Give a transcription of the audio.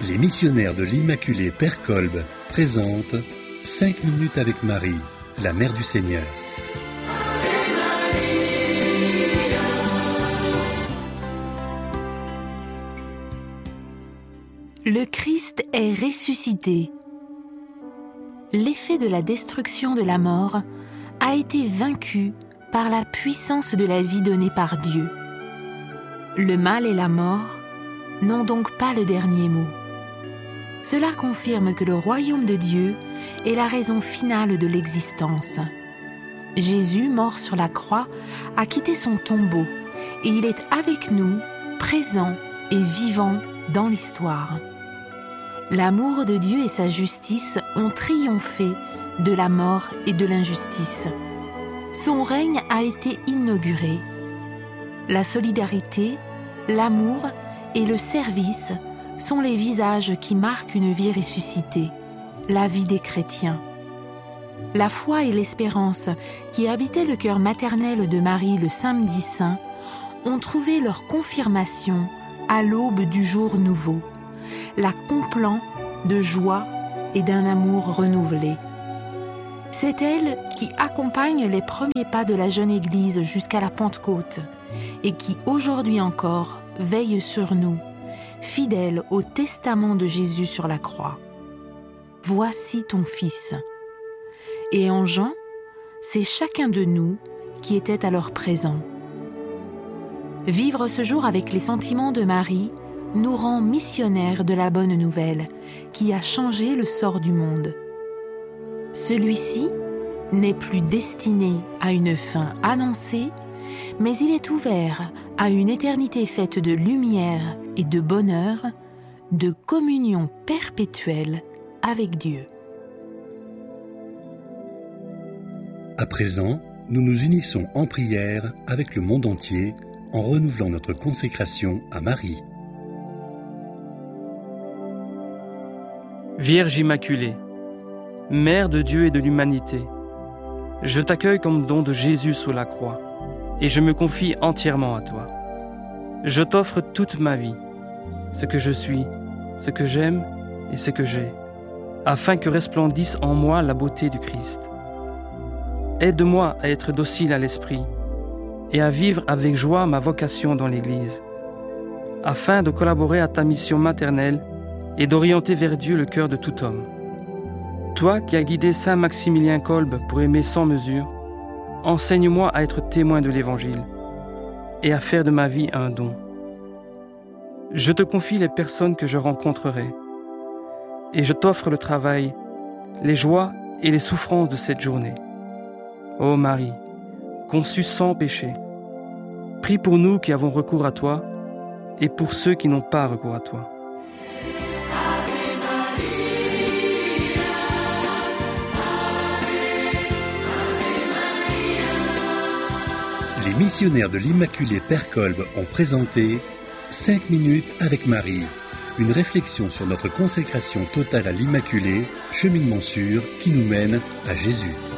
Les missionnaires de l'Immaculée Père Kolb présentent 5 minutes avec Marie, la Mère du Seigneur. Le Christ est ressuscité. L'effet de la destruction de la mort a été vaincu par la puissance de la vie donnée par Dieu. Le mal et la mort n'ont donc pas le dernier mot. Cela confirme que le royaume de Dieu est la raison finale de l'existence. Jésus, mort sur la croix, a quitté son tombeau et il est avec nous, présent et vivant dans l'histoire. L'amour de Dieu et sa justice ont triomphé de la mort et de l'injustice. Son règne a été inauguré. La solidarité, l'amour et le service sont les visages qui marquent une vie ressuscitée, la vie des chrétiens. La foi et l'espérance qui habitaient le cœur maternel de Marie le samedi saint ont trouvé leur confirmation à l'aube du jour nouveau, la comblant de joie et d'un amour renouvelé. C'est elle qui accompagne les premiers pas de la jeune Église jusqu'à la Pentecôte et qui, aujourd'hui encore, veille sur nous, fidèle au testament de Jésus sur la croix. Voici ton Fils. Et en Jean, c'est chacun de nous qui était alors présent. Vivre ce jour avec les sentiments de Marie nous rend missionnaires de la bonne nouvelle qui a changé le sort du monde. Celui-ci n'est plus destiné à une fin annoncée, mais il est ouvert à une éternité faite de lumière et de bonheur, de communion perpétuelle avec Dieu. À présent, nous nous unissons en prière avec le monde entier en renouvelant notre consécration à Marie. Vierge Immaculée, Mère de Dieu et de l'humanité, je t'accueille comme don de Jésus sous la croix et je me confie entièrement à toi. Je t'offre toute ma vie, ce que je suis, ce que j'aime et ce que j'ai, afin que resplendisse en moi la beauté du Christ. Aide-moi à être docile à l'esprit et à vivre avec joie ma vocation dans l'Église, afin de collaborer à ta mission maternelle et d'orienter vers Dieu le cœur de tout homme. Toi qui as guidé Saint Maximilien Kolb pour aimer sans mesure, enseigne-moi à être témoin de l'Évangile et à faire de ma vie un don. Je te confie les personnes que je rencontrerai et je t'offre le travail, les joies et les souffrances de cette journée. Ô Marie, conçue sans péché, prie pour nous qui avons recours à toi et pour ceux qui n'ont pas recours à toi. Les missionnaires de l'Immaculée Père Kolb ont présenté 5 minutes avec Marie, une réflexion sur notre consécration totale à l'Immaculée, cheminement sûr qui nous mène à Jésus.